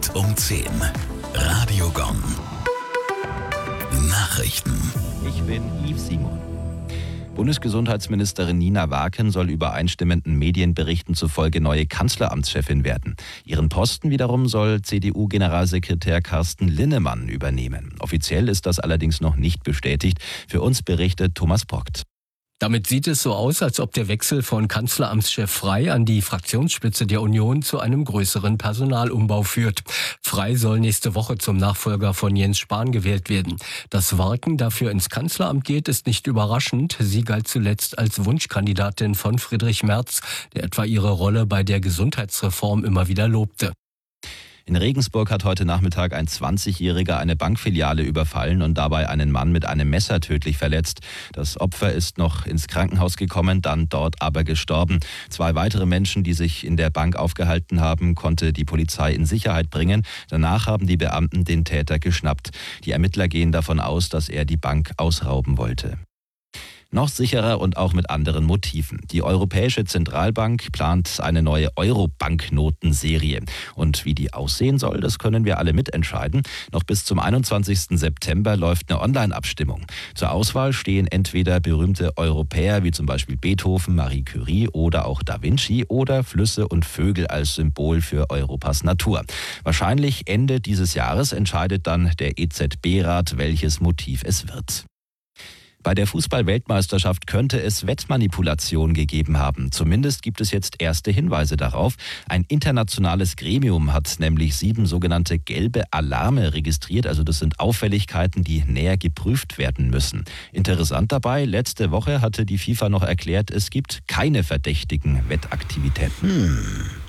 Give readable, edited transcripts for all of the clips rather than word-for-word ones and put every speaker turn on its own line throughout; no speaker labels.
Punkt um 10. Radio Gong. Nachrichten.
Ich bin Yves Simon. Bundesgesundheitsministerin Nina Waken soll übereinstimmenden Medienberichten zufolge neue Kanzleramtschefin werden. Ihren Posten wiederum soll CDU-Generalsekretär Carsten Linnemann übernehmen. Offiziell ist das allerdings noch nicht bestätigt. Für uns berichtet Thomas Brockt.
Damit sieht es so aus, als ob der Wechsel von Kanzleramtschef Frey an die Fraktionsspitze der Union zu einem größeren Personalumbau führt. Frey soll nächste Woche zum Nachfolger von Jens Spahn gewählt werden. Dass Waken dafür ins Kanzleramt geht, ist nicht überraschend. Sie galt zuletzt als Wunschkandidatin von Friedrich Merz, der etwa ihre Rolle bei der Gesundheitsreform immer wieder lobte.
In Regensburg hat heute Nachmittag ein 20-Jähriger eine Bankfiliale überfallen und dabei einen Mann mit einem Messer tödlich verletzt. Das Opfer ist noch ins Krankenhaus gekommen, dann dort aber gestorben. 2 weitere Menschen, die sich in der Bank aufgehalten haben, konnte die Polizei in Sicherheit bringen. Danach haben die Beamten den Täter geschnappt. Die Ermittler gehen davon aus, dass er die Bank ausrauben wollte. Noch sicherer und auch mit anderen Motiven. Die Europäische Zentralbank plant eine neue Euro-Banknotenserie. Und wie die aussehen soll, das können wir alle mitentscheiden. Noch bis zum 21. September läuft eine Online-Abstimmung. Zur Auswahl stehen entweder berühmte Europäer wie zum Beispiel Beethoven, Marie Curie oder auch Da Vinci oder Flüsse und Vögel als Symbol für Europas Natur. Wahrscheinlich Ende dieses Jahres entscheidet dann der EZB-Rat, welches Motiv es wird. Bei der Fußball-Weltmeisterschaft könnte es Wettmanipulation gegeben haben. Zumindest gibt es jetzt erste Hinweise darauf. Ein internationales Gremium hat nämlich 7 sogenannte gelbe Alarme registriert. Also das sind Auffälligkeiten, die näher geprüft werden müssen. Interessant dabei, letzte Woche hatte die FIFA noch erklärt, es gibt keine verdächtigen Wettaktivitäten.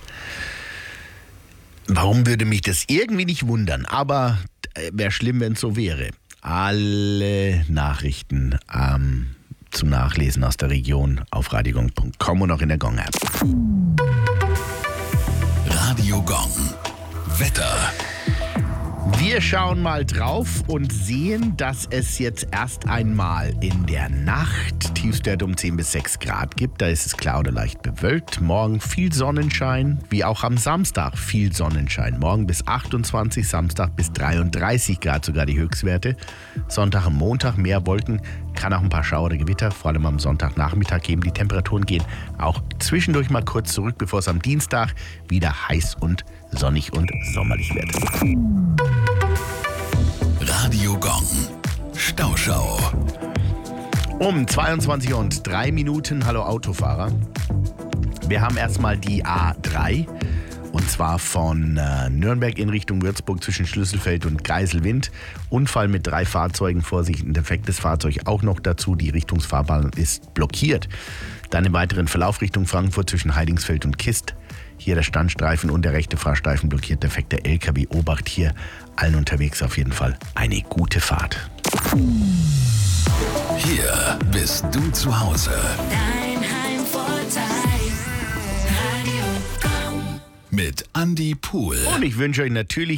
Warum würde mich das irgendwie nicht wundern? Aber wäre schlimm, wenn es so wäre. Alle Nachrichten zum Nachlesen aus der Region auf radiogong.com und auch in der Gong-App.
Radio Gong. Wetter.
Wir schauen mal drauf und sehen, dass es jetzt erst einmal in der Nacht Tiefstwerte um 10 bis 6 Grad gibt. Da ist es klar oder leicht bewölkt. Morgen viel Sonnenschein, wie auch am Samstag viel Sonnenschein. Morgen bis 28, Samstag bis 33 Grad sogar die Höchstwerte. Sonntag und Montag mehr Wolken, kann auch ein paar Schauer oder Gewitter, vor allem am Sonntagnachmittag geben. Die Temperaturen gehen auch zwischendurch mal kurz zurück, bevor es am Dienstag wieder heiß und sonnig und sommerlich wird.
Radio Gong. Stauschau.
Um 22:03 Hallo Autofahrer. Wir haben erstmal die A3 und zwar von Nürnberg in Richtung Würzburg zwischen Schlüsselfeld und Geiselwind. Unfall mit 3 Fahrzeugen, Vorsicht, ein defektes Fahrzeug auch noch dazu. Die Richtungsfahrbahn ist blockiert. Dann im weiteren Verlauf Richtung Frankfurt zwischen Heidingsfeld und Kist. Hier der Standstreifen und der rechte Fahrstreifen blockiert, defekter LKW. Obacht hier, allen unterwegs auf jeden Fall eine gute Fahrt.
Hier bist du zu Hause.
Dein Heimvorteil. Radio Gong.
Mit Andi Pohl.
Und ich wünsche euch natürlich